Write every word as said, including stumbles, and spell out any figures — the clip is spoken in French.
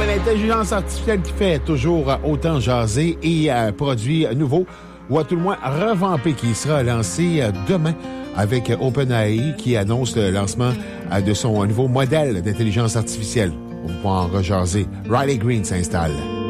ben, l'intelligence artificielle qui fait toujours autant jaser et euh, produit nouveau, ou à tout le moins revampé, qui sera lancé euh, demain avec OpenAI, qui annonce le lancement euh, de son nouveau modèle d'intelligence artificielle. On va en rejaser. Riley Green s'installe.